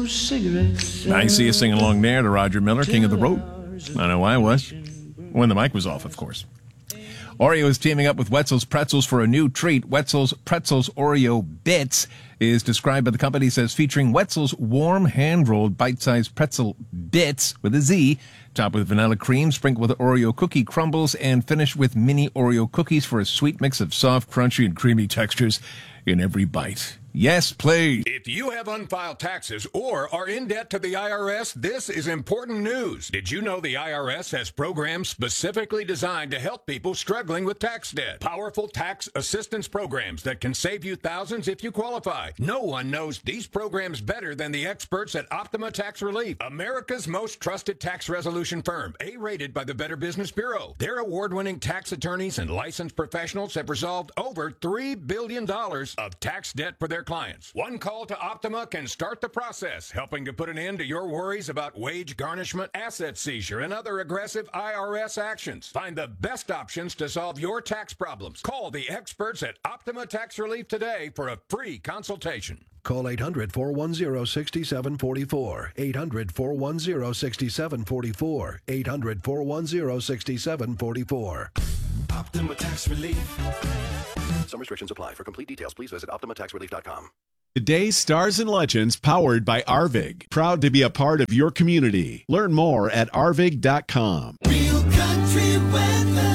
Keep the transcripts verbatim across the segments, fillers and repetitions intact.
Cigarettes. I see you singing along there to Roger Miller, King of the Road. I know I was. When the mic was off, of course. Oreo is teaming up with Wetzel's Pretzels for a new treat. Wetzel's Pretzels Oreo Bits is described by the company as featuring Wetzel's warm, hand-rolled, bite-sized pretzel bits with a Z, topped with vanilla cream, sprinkled with Oreo cookie crumbles, and finished with mini Oreo cookies for a sweet mix of soft, crunchy, and creamy textures in every bite. Yes, please. If you have unfiled taxes or are in debt to the I R S, this is important news. Did you know the I R S has programs specifically designed to help people struggling with tax debt? Powerful tax assistance programs that can save you thousands if you qualify. No one knows these programs better than the experts at Optima Tax Relief, America's most trusted tax resolution firm, A-rated by the Better Business Bureau. Their award-winning tax attorneys and licensed professionals have resolved over three billion dollars of tax debt for their clients. One call to Optima can start the process, helping to put an end to your worries about wage garnishment, asset seizure, and other aggressive I R S actions. Find the best options to solve your tax problems. Call the experts at Optima Tax Relief today for a free consultation. Call eight hundred, four one zero, six seven four four. eight hundred, four one zero, six seven four four. eight hundred, four one zero, six seven four four. Optima Tax Relief. Some restrictions apply. For complete details, please visit optima tax relief dot com. Today's Stars and Legends, powered by Arvig. Proud to be a part of your community. Learn more at arvig dot com. Real country weather.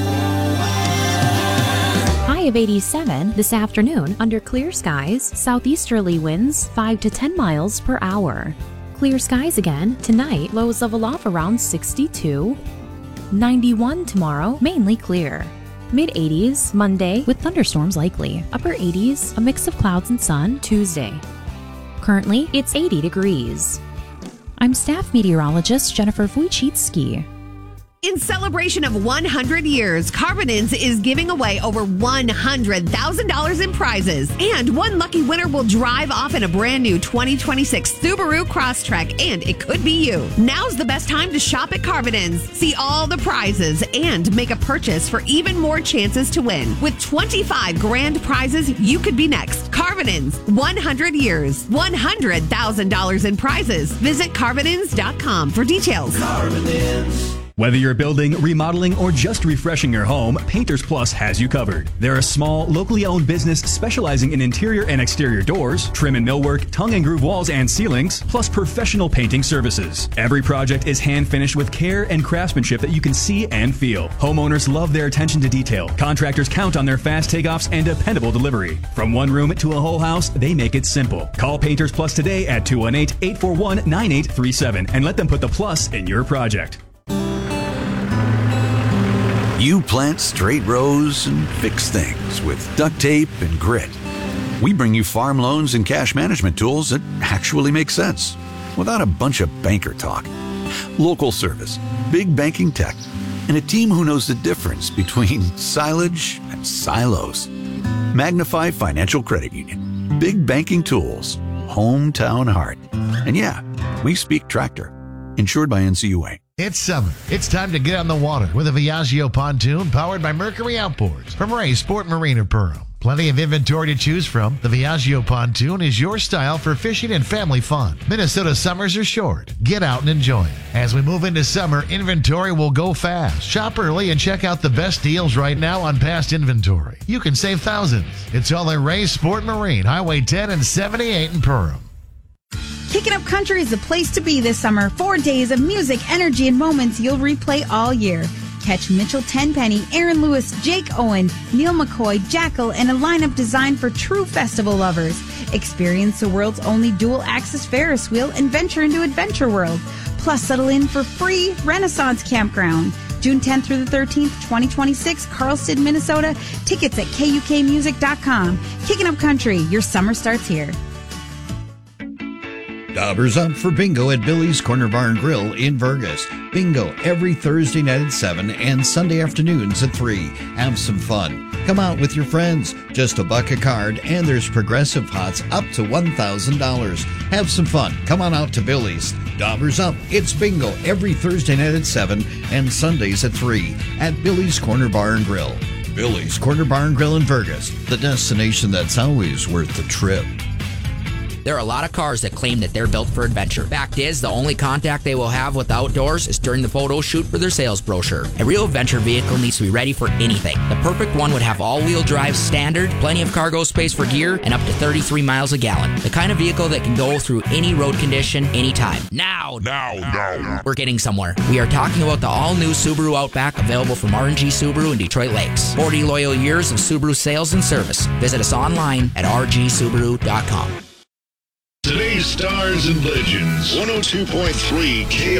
High of eighty-seven this afternoon under clear skies, southeasterly winds five to ten miles per hour. Clear skies again tonight, lows level off around sixty-two. ninety-one tomorrow, mainly clear. Mid eighties Monday with thunderstorms likely. Upper eighties, a mix of clouds and sun Tuesday. Currently, it's eighty degrees. I'm staff meteorologist Jennifer Wojcicki. In celebration of one hundred years, Carbonins is giving away over one hundred thousand dollars in prizes. And one lucky winner will drive off in a brand new twenty twenty-six Subaru Crosstrek, and it could be you. Now's the best time to shop at Carbonins. See all the prizes and make a purchase for even more chances to win. With twenty-five grand prizes, you could be next. Carbonins, one hundred years, one hundred thousand dollars in prizes. Visit Carbonins dot com for details. Carbonins. Whether you're building, remodeling, or just refreshing your home, Painters Plus has you covered. They're a small, locally owned business specializing in interior and exterior doors, trim and millwork, tongue and groove walls and ceilings, plus professional painting services. Every project is hand-finished with care and craftsmanship that you can see and feel. Homeowners love their attention to detail. Contractors count on their fast takeoffs and dependable delivery. From one room to a whole house, they make it simple. Call Painters Plus today at two one eight, eight four one, nine eight three seven and let them put the plus in your project. You plant straight rows and fix things with duct tape and grit. We bring you farm loans and cash management tools that actually make sense without a bunch of banker talk. Local service, big banking tech, and a team who knows the difference between silage and silos. Magnify Financial Credit Union. Big banking tools. Hometown heart. And yeah, we speak tractor. Insured by N C U A. It's summer. It's time to get on the water with a Viaggio pontoon powered by Mercury Outboards from Ray Sport Marine of Pearl. Plenty of inventory to choose from. The Viaggio pontoon is your style for fishing and family fun. Minnesota summers are short. Get out and enjoy it. As we move into summer, inventory will go fast. Shop early and check out the best deals right now on past inventory. You can save thousands. It's all at Ray Sport Marine, Highway ten and seventy-eight in Pearl. Kicking Up Country is the place to be this summer. Four days of music, energy, and moments you'll replay all year. Catch Mitchell Tenpenny, Aaron Lewis, Jake Owen, Neil McCoy, Jackal, and a lineup designed for true festival lovers. Experience the world's only dual-axis Ferris wheel and venture into Adventure World. Plus, settle in for free Renaissance Campground. June tenth through the thirteenth, twenty twenty-six, Carlston, Minnesota. Tickets at K U K music dot com. Kicking Up Country, your summer starts here. Dobbers up for bingo at Billy's Corner Bar and Grill in Vergas. Bingo every Thursday night at seven and Sunday afternoons at three. Have some fun. Come out with your friends. Just a buck a card, and there's progressive pots up to one thousand dollars. Have some fun. Come on out to Billy's. Dobbers up. It's bingo every Thursday night at seven and Sundays at three at Billy's Corner Bar and Grill. Billy's Corner Bar and Grill in Vergas, the destination that's always worth the trip. There are a lot of cars that claim that they're built for adventure. Fact is, the only contact they will have with the outdoors is during the photo shoot for their sales brochure. A real adventure vehicle needs to be ready for anything. The perfect one would have all-wheel drive standard, plenty of cargo space for gear, and up to thirty-three miles a gallon. The kind of vehicle that can go through any road condition, anytime. Now, now, now, we're getting somewhere. We are talking about the all-new Subaru Outback, available from R and G Subaru in Detroit Lakes. forty loyal years of Subaru sales and service. Visit us online at r g subaru dot com. Today's Stars and Legends, one oh two point three K